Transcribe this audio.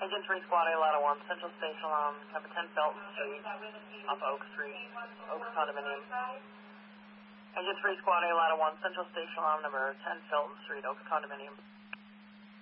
Engine 3 Squad A Ladder 1, Central Station on number 10 Felton Street, off Oak Street, Oak Condominium. Engine 3 Squad A Ladder 1, Central Station on number 10 Felton Street, Oak Condominium.